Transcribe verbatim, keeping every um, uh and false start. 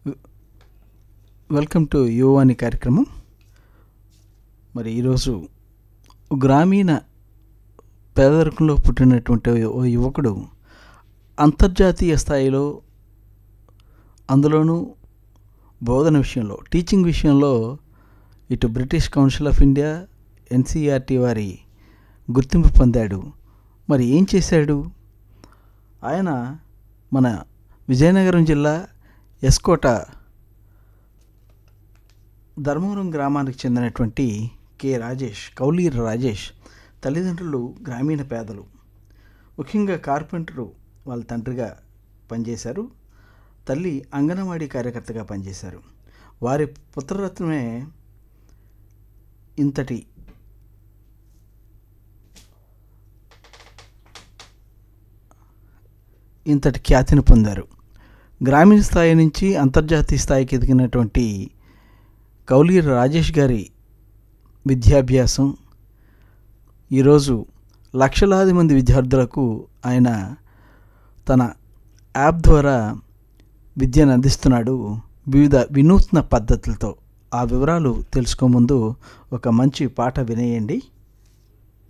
వె- welcome to యువ కార్యక్రమం. మరి ఈరోజు గ్రామీణ పేదరికంలో పుట్టినటువంటి ఓ యువకుడు అంతర్జాతీయ స్థాయిలో, అందులోనూ బోధన విషయంలో, టీచింగ్ విషయంలో ఇటు British council of India, NCERT వారి గుర్తింపు పొందాడు. మరి ఏం చేశాడు ఆయన? మన విజయనగరం జిల్లా ఎస్కోట ధర్మవరం గ్రామానికి చెందినటువంటి కె రాజేష్, కౌలీర రాజేష్ తల్లిదండ్రులు గ్రామీణ పేదలు. ముఖ్యంగా కార్పెంటరు వాళ్ళ తండ్రిగా పనిచేశారు. తల్లి అంగన్వాడీ కార్యకర్తగా పనిచేశారు. వారి పుత్రరత్నమే ఇంతటి ఇంతటి ఖ్యాతిని పొందారు. గ్రామీణ స్థాయి నుంచి అంతర్జాతీయ స్థాయికి ఎదిగినటువంటి కౌలీర రాజేష్ గారి విద్యాభ్యాసం ఈరోజు లక్షలాది మంది విద్యార్థులకు ఆయన తన యాప్ ద్వారా విద్యను అందిస్తున్నాడు, వివిధ వినూత్న పద్ధతులతో. ఆ వివరాలు తెలుసుకోముందు ఒక మంచి పాట వినేయండి.